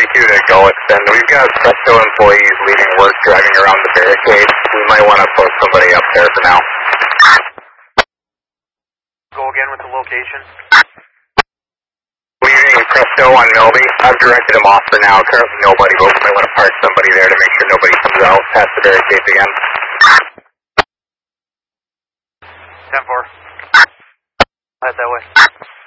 10-2 to go extend. We've got Presto employees leaving work, driving around the barricade. We might want to post somebody up there for now. Go again with the location. Leaving Presto on Milby. I've directed them off for now. Currently nobody, but we might want to park somebody there to make sure nobody comes out past the barricades again. 10-4. Head that way.